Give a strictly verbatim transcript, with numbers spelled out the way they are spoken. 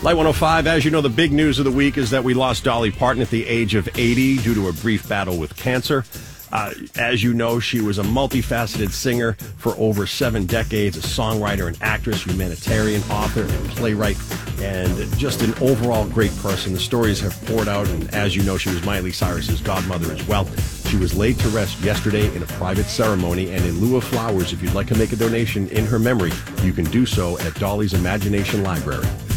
Light one oh five, as you know, the big news of the week is that we lost Dolly Parton at the age of eighty due to a brief battle with cancer. Uh, as you know, she was a multifaceted singer for over seven decades, a songwriter and actress, humanitarian, author, and playwright, and just an overall great person. The stories have poured out, and as you know, she was Miley Cyrus's godmother as well. She was laid to rest yesterday in a private ceremony, and in lieu of flowers, if you'd like to make a donation in her memory, you can do so at Dolly's Imagination Library.